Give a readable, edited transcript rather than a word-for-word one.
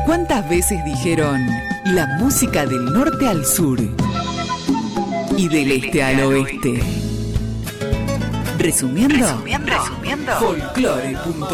¿Cuántas veces dijeron la música del norte al sur y del este al oeste? Resumiendo. Folclore.com.